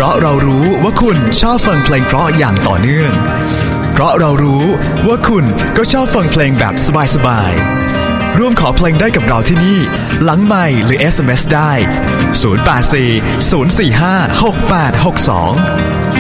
ราะเรารู้ว่าคุณชอบฟังเพลงเพราะอย่างต่อเนื่องเพราะเรารู้ว่าคุณก็ชอบฟังเพลงแบบสบายๆร่วมขอเพลงได้กับเราที่นี่หลังไมค์หรือ SMS ได้ 084 045 6862